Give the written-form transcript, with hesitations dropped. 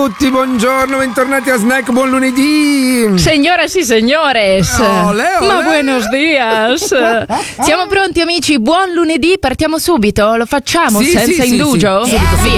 tutti, buongiorno, bentornati a Snack, buon lunedì. Señoras y señores, Olè, olè. ma buenos dias. Siamo pronti amici, buon lunedì, partiamo subito, lo facciamo Sì, senza sì, indugio? sì, subito, Via.